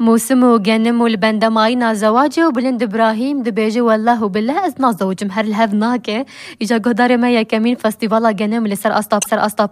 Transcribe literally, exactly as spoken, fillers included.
موسمو جنم والبندا ماينا زواجه وبلند ابراهيم دبيجي والله بالله ازنا زوج مهر الهذ ناكي اجا قدر ما يكمين فستيفالا جنم اللي سر اسطاب سر اسطاب